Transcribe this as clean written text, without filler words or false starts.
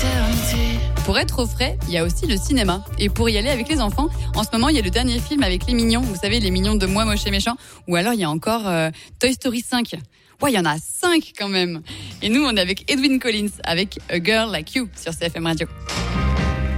Pour être au frais, il y a aussi le cinéma. Et pour y aller avec les enfants, en ce moment, il y a le dernier film avec les mignons. Vous savez, les mignons de Moi, Moche et Méchant. Ou alors, il y a encore Toy Story 5. Ouais, il y en a 5 quand même. Et nous, on est avec Edwyn Collins, avec A Girl Like You sur CFM Radio.